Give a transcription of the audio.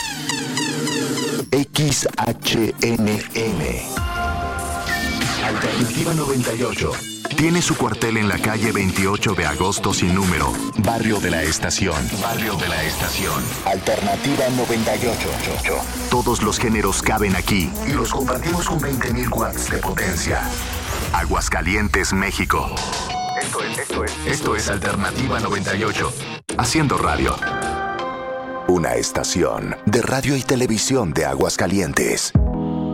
XHNN Alternativa 98. Tiene su cuartel en la calle 28 de agosto sin número, Barrio de la Estación. Barrio de la Estación. Alternativa 98. Todos los géneros caben aquí y los compartimos con 20.000 watts de potencia. Aguascalientes, México. Esto es Alternativa 98. Haciendo radio. Una estación de radio y televisión de Aguascalientes.